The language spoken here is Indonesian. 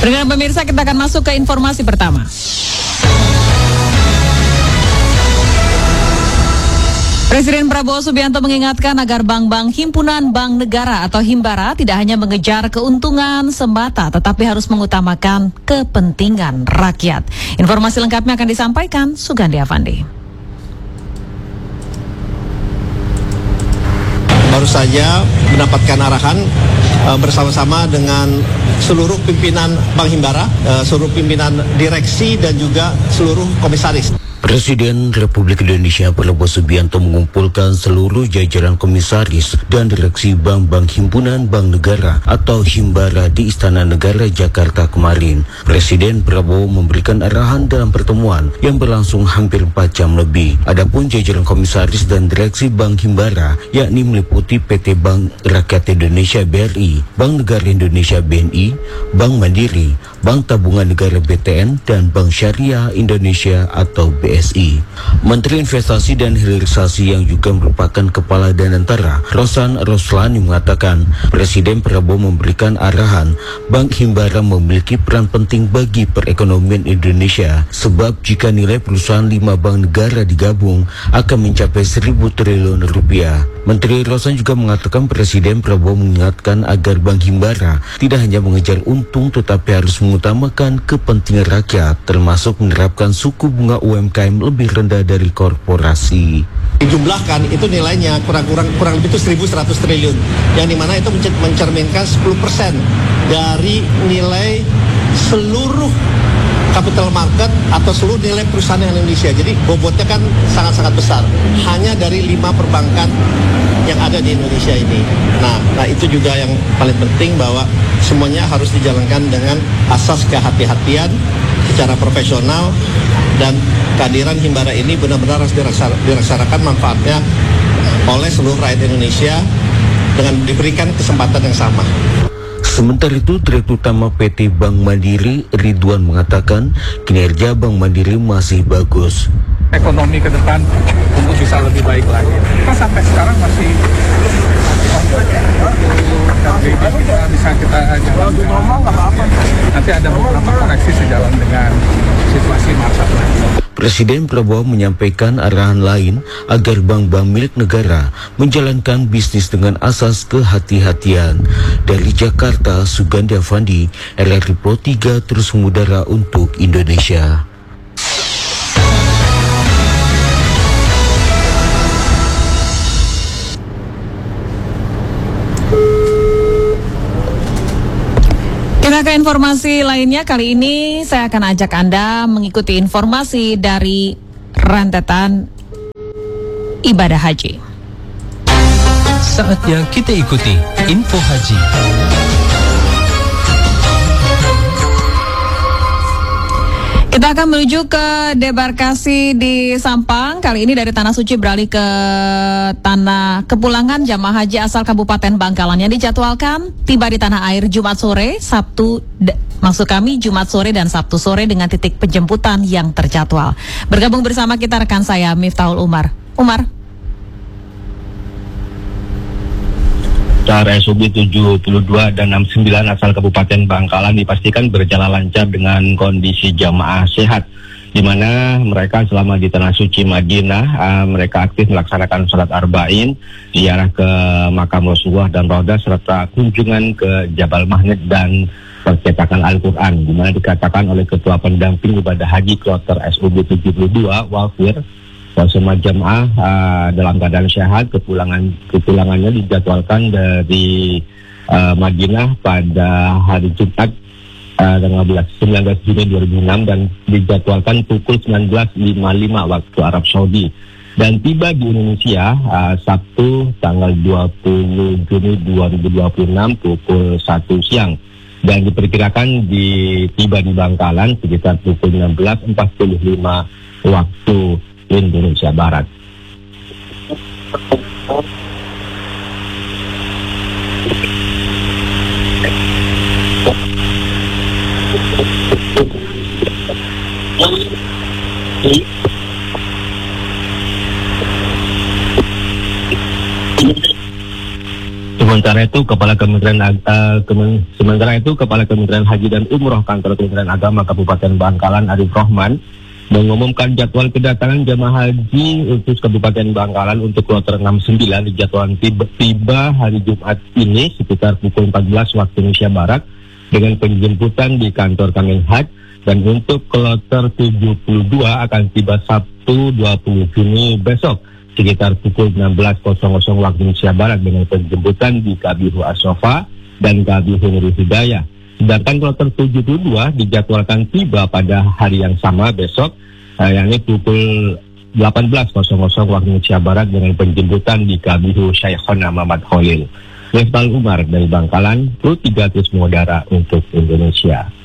Dengan pemirsa, kita akan masuk ke informasi pertama. Presiden Prabowo Subianto mengingatkan agar bank-bank himpunan bank negara atau Himbara tidak hanya mengejar keuntungan semata, tetapi harus mengutamakan kepentingan rakyat. Informasi lengkapnya akan disampaikan Sugandi Avandi. Baru saja mendapatkan arahan bersama-sama dengan seluruh pimpinan Bank Himbara, seluruh pimpinan direksi dan juga seluruh komisaris. Presiden Republik Indonesia Prabowo Subianto mengumpulkan seluruh jajaran komisaris dan direksi bank-bank himpunan bank negara atau Himbara di Istana Negara Jakarta kemarin. Presiden Prabowo memberikan arahan dalam pertemuan yang berlangsung hampir 4 jam lebih. Adapun jajaran komisaris dan direksi Bank Himbara yakni meliputi PT Bank Rakyat Indonesia BRI, Bank Negara Indonesia BNI, Bank Mandiri, Bank Tabungan Negara BTN, dan Bank Syariah Indonesia atau BSI. Menteri Investasi dan Hilirisasi yang juga merupakan Kepala Danantara, Rosan Roslani, mengatakan Presiden Prabowo memberikan arahan Bank Himbara memiliki peran penting bagi perekonomian Indonesia, sebab jika nilai perusahaan 5 bank negara digabung akan mencapai 1.000 triliun rupiah. Menteri Rosan juga mengatakan Presiden Prabowo mengingatkan agar Bank Himbara tidak hanya mengejar untung tetapi harus mengutamakan kepentingan rakyat, termasuk menerapkan suku bunga UMKM lebih rendah dari korporasi. Dijumlahkan itu nilainya kurang lebih itu 1.100 triliun, yang dimana itu mencerminkan 10% dari nilai seluruh capital market atau seluruh nilai perusahaan Indonesia. Jadi bobotnya kan sangat-sangat besar, hanya dari 5 perbankan yang ada di Indonesia ini. Nah itu juga yang paling penting, bahwa semuanya harus dijalankan dengan asas kehati-hatian secara profesional, dan kehadiran Himbara ini benar-benar harus dirasakan manfaatnya oleh seluruh rakyat Indonesia dengan diberikan kesempatan yang sama. Sementara itu, Direktur Utama PT Bank Mandiri Ridwan mengatakan kinerja Bank Mandiri masih bagus. Ekonomi ke depan untuk bisa lebih baik lagi. Kita sampai sekarang masih bisa kita jalankan. Nanti ada beberapa koreksi sejalan dengan situasi masa lalu. Presiden Prabowo menyampaikan arahan lain agar bank-bank milik negara menjalankan bisnis dengan asas kehati-hatian. Dari Jakarta, Sugandi Avandi, RRI Pro 3 terus mengudara untuk Indonesia. Kita ke informasi lainnya. Kali ini saya akan ajak Anda mengikuti informasi dari rentetan ibadah haji. Saatnya kita ikuti info haji. Kita akan menuju ke debarkasi di Sampang. Kali ini dari Tanah Suci beralih ke tanah kepulangan jamaah haji asal Kabupaten Bangkalan yang dijadwalkan tiba di tanah air Jumat sore, Jumat sore dan Sabtu sore dengan titik penjemputan yang terjadwal. Bergabung bersama kita rekan saya Miftahul Umar. SUB 72 dan 69 asal Kabupaten Bangkalan dipastikan berjalan lancar dengan kondisi jamaah sehat, di mana mereka selama di Tanah Suci Madinah mereka aktif melaksanakan sholat arba'in, ziarah ke makam Rasulullah dan Raudah, serta kunjungan ke Jabal Mahnet dan percetakan Al-Quran, di mana dikatakan oleh Ketua Pendamping Ibadah Haji Kloter SUB 72 Wafir, semua jemaah dalam keadaan sehat. Kepulangannya dijadwalkan dari Madinah pada hari Jumat tanggal 19 Juni 2006 dan dijadwalkan pukul 19.55 waktu Arab Saudi, dan tiba di Indonesia Sabtu tanggal 20 Juni 2026 pukul 1 siang, dan diperkirakan tiba di Bangkalan sekitar pukul 16.45 waktu Indonesia Barat. Sementara itu Kepala Kementerian Haji dan Umroh Kantor Kementerian Agama Kabupaten Bangkalan Arif Rohman mengumumkan jadwal kedatangan jemaah haji khusus Kabupaten Bangkalan untuk kloter 69 dijadwalkan tiba hari Jumat ini sekitar pukul 14 waktu Indonesia Barat dengan penjemputan di kantor Kemenhaj, dan untuk kloter 72 akan tiba Sabtu 20 Juni besok sekitar pukul 16.00 waktu Indonesia Barat dengan penjemputan di Kabihu As-Sofa dan Kabihu Nurul Hidayah. Sedangkan kloter 72 dijadwalkan tiba pada hari yang sama besok, yakni pukul 18.00 waktu Indonesia Barat dengan penjemputan di Kabihu Syekhona Muhammad Khalil. Miftahul Umar dari Bangkalan, Pro 3 Terus mengudara untuk Indonesia.